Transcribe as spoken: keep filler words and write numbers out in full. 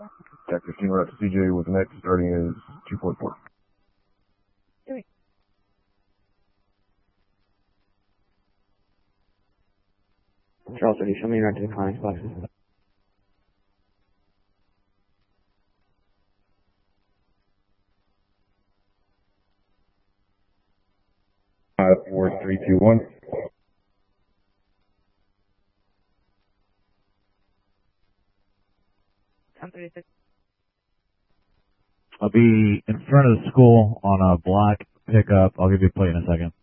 Jack fifteen, we're up to C J with the next, starting is two forty-four. Charles, can you show me right to the client's boxes? Five, four, three, two, one. I'll be in front of the school on a black pickup. I'll give you a plate in a second.